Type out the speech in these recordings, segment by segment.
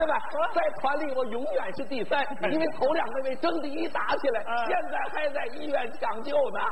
对吧？在团里我永远是第三，因为头两位争第一打起来，现在还在医院抢救呢。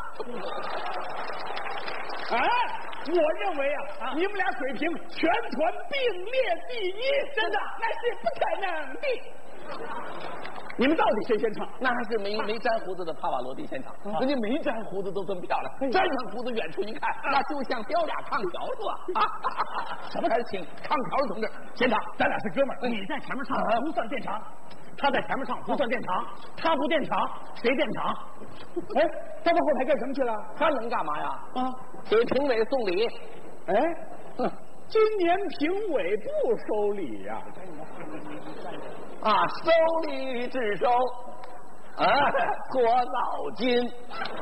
哎，我认为啊，你们俩水平全团并列第一，真的那是不可能的。你们到底谁先唱？ 那还是没粘胡子的帕瓦罗蒂先唱，人家没粘胡子都这么漂亮，粘上胡子远处一看，那就像雕俩炕条是吧？什么还是请炕条同志先唱， 咱俩是哥们儿，你在前面唱不算垫场，他在前面唱不算垫场，他不垫场谁垫场？哎，他到后台干什么去了？ 他能干嘛呀？ 啊， 给评委送礼。 哎，今年评委不收礼呀。 收礼只收搓澡巾。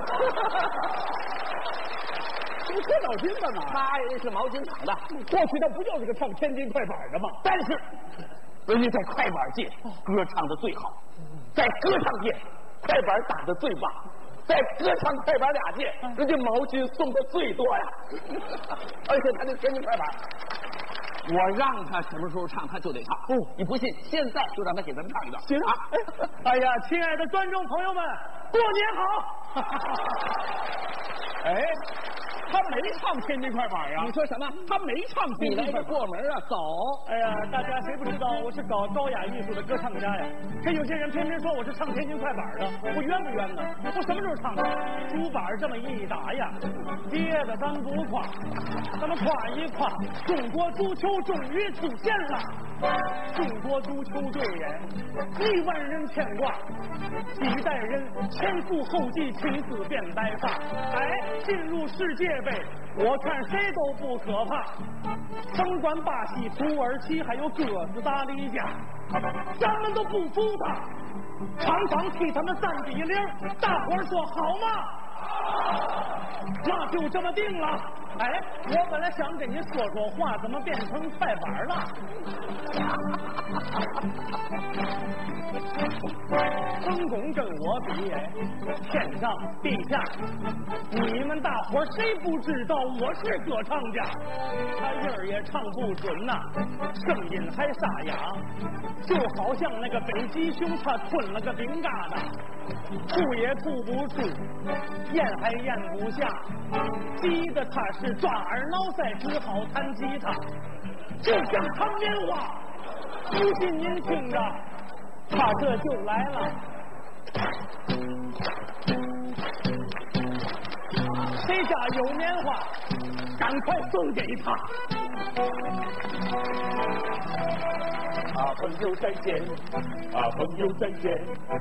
这搓澡巾干嘛？ 他人是毛巾厂的， 过去他不就是个唱天津快板的吗？ 但是人家在快板界歌唱的最好，在歌唱界快板打的最棒，在歌唱快板俩界，人家毛巾送的最多呀。而且他那天津快板，我让他什么时候唱他就得唱。你不信，现在就让他给咱们唱一段。 行啊！哎呀，亲爱的观众朋友们，过年好！哎，他没唱天津快板呀？ 你说什么？ 他没唱天津快板。 过门啊，走！ 哎呀，大家谁不知道我是搞高雅艺术的歌唱家呀？可有些人偏偏说我是唱天津快板的，我冤不冤呢？我什么时候唱的？竹板这么一打呀，别的咱不夸，咱们夸一夸中国足球终于出现了，中国足球队耶，1万人牵挂，几代人前赴后继，青丝变白发。哎，进入世界杯，我看谁都不可怕。甭管巴西、土耳其还有哥斯达黎加，咱们都不服他。场场替他们3-0，大伙儿说好吗？那就这么定了。哎，我本来想跟你说说话，怎么变成快板了？成功跟我比，天上地下，你们大伙谁不知道我是歌唱家？他音儿也唱不准呐，声音还沙哑，就好像那个北极熊他吞了个饼疙瘩，吐也吐不出，咽还咽不下，急得他是抓耳挠腮，只好弹吉他，就像唱棉花。不信您听着，他这就来了。谁家有棉花，赶快送给他。朋友再见，朋友再见。